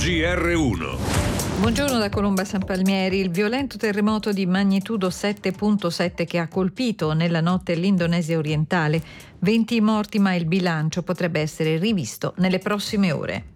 GR1. Buongiorno da Colomba San Palmieri. Il violento terremoto di magnitudo 7.7 che ha colpito nella notte l'Indonesia orientale. 20 morti, ma il bilancio potrebbe essere rivisto nelle prossime ore.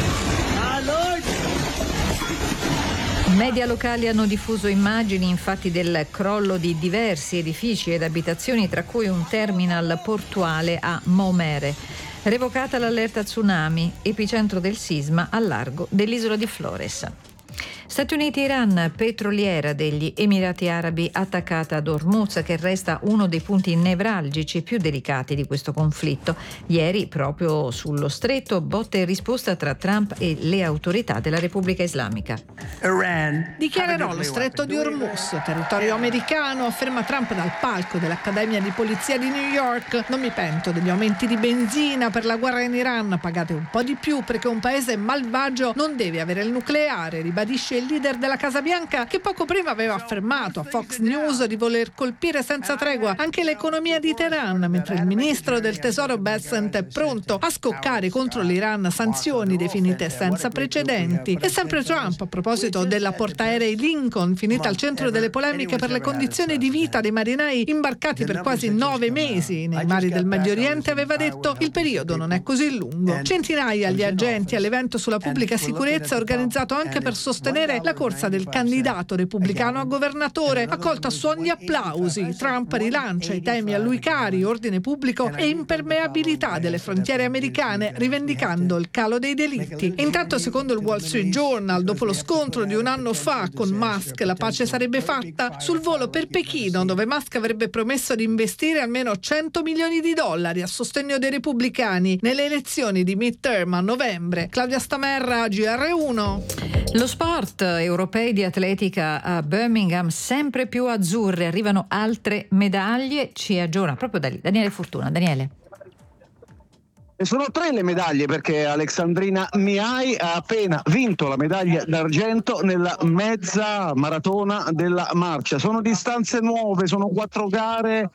Media locali hanno diffuso immagini infatti del crollo di diversi edifici ed abitazioni, tra cui un terminal portuale a Maumere. Revocata l'allerta tsunami, epicentro del sisma al largo dell'isola di Flores. Stati Uniti e Iran, petroliera degli Emirati Arabi attaccata ad Hormuz, che resta uno dei punti nevralgici più delicati di questo conflitto. Ieri, proprio sullo stretto, botte e risposta tra Trump e le autorità della Repubblica Islamica. Dichiarerò lo stretto di Hormuz territorio americano, afferma Trump dal palco dell'Accademia di Polizia di New York. Non mi pento degli aumenti di benzina per la guerra in Iran, pagate un po' di più perché un paese malvagio non deve avere il nucleare, ribadisce il leader della Casa Bianca, che poco prima aveva affermato a Fox News di voler colpire senza tregua anche l'economia di Teheran, mentre il ministro del tesoro Bessent è pronto a scoccare contro l'Iran sanzioni definite senza precedenti. E sempre Trump, a proposito della portaerei Lincoln, finita al centro delle polemiche per le condizioni di vita dei marinai imbarcati per quasi 9 mesi nei mari del Medio Oriente, aveva detto: il periodo non è così lungo. Centinaia gli agenti all'evento sulla pubblica sicurezza, organizzato anche per sostenere la corsa del candidato repubblicano a governatore, accolta a suon di applausi. Trump rilancia i temi a lui cari, ordine pubblico e impermeabilità delle frontiere americane, rivendicando il calo dei delitti. Intanto, secondo il Wall Street Journal, dopo lo scontro di un anno fa con Musk, la pace sarebbe fatta. Sul volo per Pechino, dove Musk avrebbe promesso di investire almeno $100 milioni a sostegno dei repubblicani nelle elezioni di midterm a novembre. Claudia Stamerra, GR1. Lo sport, europei di atletica a Birmingham sempre più azzurri, arrivano altre medaglie, ci aggiorna proprio da lì Daniele Fortuna. Daniele. E sono 3 le medaglie, perché Alexandrina Miai ha appena vinto la medaglia d'argento nella mezza maratona della marcia. Sono distanze nuove, sono 4 gare,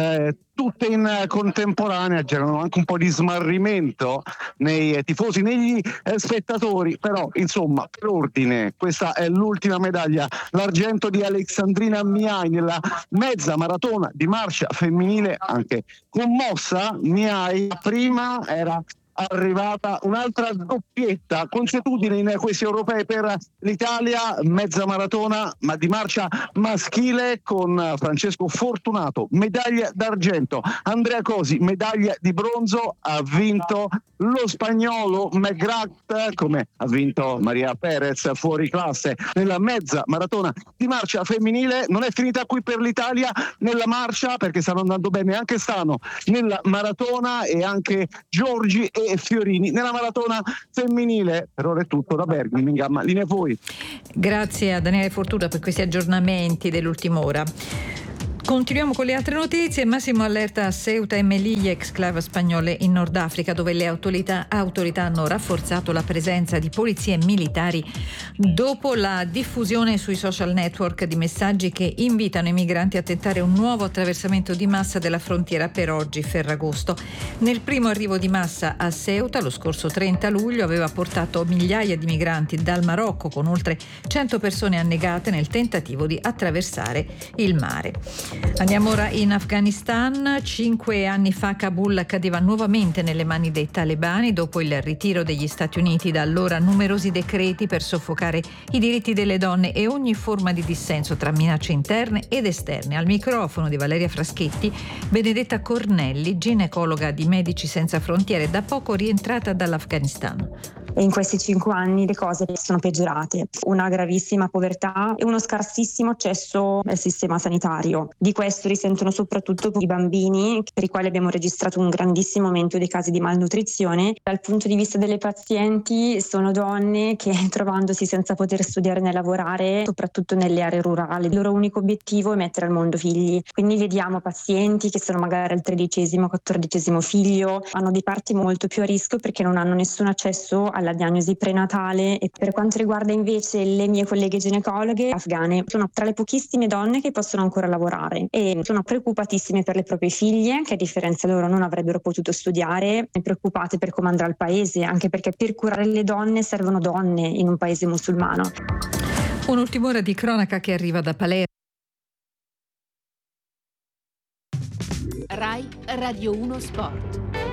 tutte in contemporanea. C'erano anche un po' di smarrimento nei tifosi, negli spettatori, però insomma per ordine questa è l'ultima medaglia, l'argento di Alexandrina Miai nella mezza maratona di marcia femminile. Anche commossa Miai, prima era arrivata un'altra doppietta, consuetudine in questi europei per l'Italia, mezza maratona ma di marcia maschile con Francesco Fortunato medaglia d'argento, Andrea Cosi medaglia di bronzo, ha vinto lo spagnolo McGrath, come ha vinto Maria Perez fuori classe nella mezza maratona di marcia femminile. Non è finita qui per l'Italia nella marcia, perché stanno andando bene anche Stano nella maratona e anche Giorgi e Fiorini nella maratona femminile. Per ora è tutto da Birmingham, linea a voi. Grazie a Daniele Fortuna per questi aggiornamenti dell'ultima ora. Continuiamo con le altre notizie. Massimo allerta a Ceuta e Melilla, exclave spagnole in Nord Africa, dove le autorità hanno rafforzato la presenza di polizie militari dopo la diffusione sui social network di messaggi che invitano i migranti a tentare un nuovo attraversamento di massa della frontiera per oggi, Ferragosto. Nel primo arrivo di massa a Ceuta, lo scorso 30 luglio, aveva portato migliaia di migranti dal Marocco, con oltre 100 persone annegate nel tentativo di attraversare il mare. Andiamo ora in Afghanistan. 5 anni fa Kabul cadeva nuovamente nelle mani dei talebani dopo il ritiro degli Stati Uniti. Da allora numerosi decreti per soffocare i diritti delle donne e ogni forma di dissenso tra minacce interne ed esterne. Al microfono di Valeria Fraschetti, Benedetta Cornelli, ginecologa di Medici Senza Frontiere, da poco rientrata dall'Afghanistan. E in questi 5 anni le cose sono peggiorate. Una gravissima povertà e uno scarsissimo accesso al sistema sanitario. Di questo risentono soprattutto i bambini, per i quali abbiamo registrato un grandissimo aumento dei casi di malnutrizione. Dal punto di vista delle pazienti, sono donne che, trovandosi senza poter studiare né lavorare, soprattutto nelle aree rurali, il loro unico obiettivo è mettere al mondo figli. Quindi vediamo pazienti che sono magari al 13° 14° figlio, hanno dei parti molto più a rischio perché non hanno nessun accesso alla diagnosi prenatale. E per quanto riguarda invece le mie colleghe ginecologhe afghane, sono tra le pochissime donne che possono ancora lavorare e sono preoccupatissime per le proprie figlie, che a differenza loro non avrebbero potuto studiare, e preoccupate per come andrà il paese, anche perché per curare le donne servono donne in un paese musulmano. Un'ultima ora di cronaca che arriva da Palermo. Rai Radio 1 Sport.